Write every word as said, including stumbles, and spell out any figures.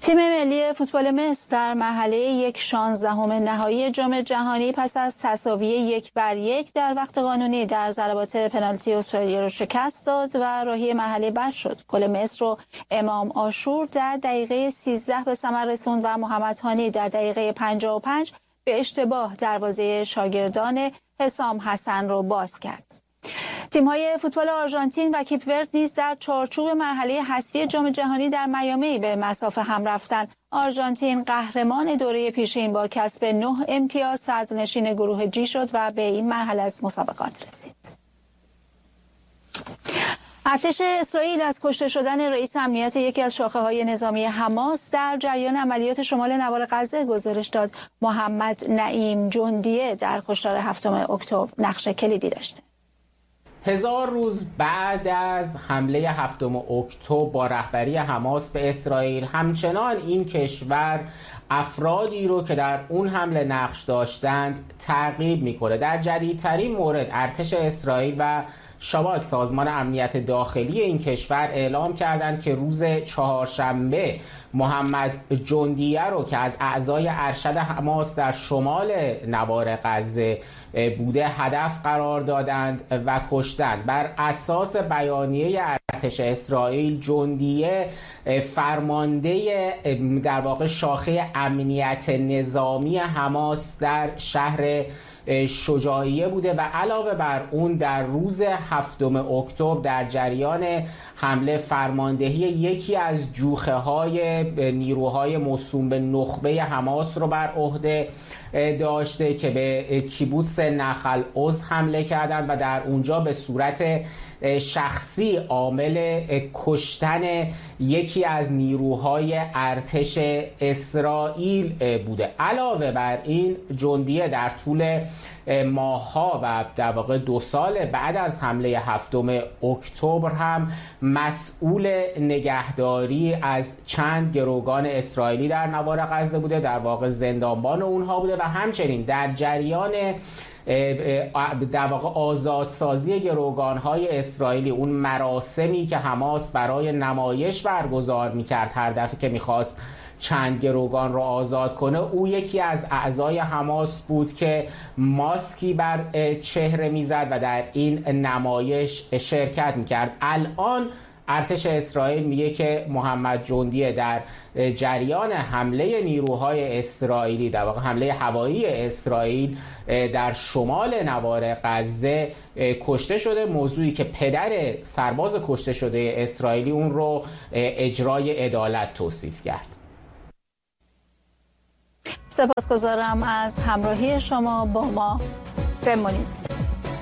تیم ملی فوتبال مصر در مرحله یک شانزدهم نهایی جام جهانی پس از تساوی یک بر یک در وقت قانونی در ضربات پنالتی استرالیا را شکست داد و راهی مرحله بعد شد. گل مصر رو امام عاشور در دقیقه سیزده به ثمر رسوند و محمد هانی در دقیقه پنجاه و پنج به اشتباه دروازه شاگردان حسام حسن رو باز کرد. تیم‌های فوتبال آرژانتین و کیپ ورد نیز در چارچوب مرحله حذفی جام جهانی در میامی به مسافه هم رفتند. آرژانتین قهرمان دوره پیشین با کسب نه امتیاز صدرنشین گروه جی شد و به این مرحله از مسابقات رسید. ارتش اسرائیل از کشته شدن رئیس امنیت یکی از شاخه‌های نظامی حماس در جریان عملیات شمال نوار غزه گزارش داد. محمد نعیم جندیه در کشتار هفتم اکتبر نقش کلیدی داشته. هزار روز بعد از حمله هفتم اکتبر با رهبری حماس به اسرائیل، همچنان این کشور افرادی رو که در اون حمله نقش داشتند تعقیب میکنه. در جدیدترین مورد ارتش اسرائیل و شاباک سازمان امنیت داخلی این کشور اعلام کردند که روز چهارشنبه محمد جندیه رو که از اعضای ارشد حماس در شمال نوار غزه بوده هدف قرار دادند و کشتند. بر اساس بیانیه ارتش اسرائیل، جندیه فرمانده در واقع شاخه امنیت نظامی حماس در شهر شجاعیه بوده و علاوه بر اون در روز هفتم اکتبر در جریان حمله فرماندهی یکی از جوخه های نیروهای موسوم به نخبه حماس رو بر عهده داشته که به کیبوتس نخل عز حمله کردند و در اونجا به صورت شخصی عامل کشتن یکی از نیروهای ارتش اسرائیل بوده. علاوه بر این، جندیه در طول ماه‌ها و در واقع دو سال بعد از حمله هفتم اکتبر هم مسئول نگهداری از چند گروگان اسرائیلی در نوار غزه بوده، در واقع زندانبان اونها بوده و همچنین در جریان در واقع آزادسازی گروگان‌های اسرائیلی، اون مراسمی که حماس برای نمایش برگزار می‌کرد هر دفعه که می‌خواست چند گروگان رو آزاد کنه، او یکی از اعضای حماس بود که ماسکی بر چهره میزد و در این نمایش شرکت میکرد. الان ارتش اسرائیل میگه که محمد جندیه در جریان حمله نیروهای اسرائیلی، در واقع حمله هوایی اسرائیل در شمال نوار غزه کشته شده، موضوعی که پدر سرباز کشته شده اسرائیلی اون رو اجرای عدالت توصیف کرد. سپاسگزارم از همراهی شما با ما. بمانید.